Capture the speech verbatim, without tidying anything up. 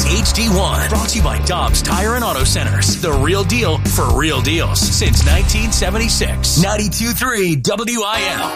H D one. Brought to you by Dobbs Tire and Auto Centers. The real deal for real deals since nineteen seventy-six. ninety-two point three W I L.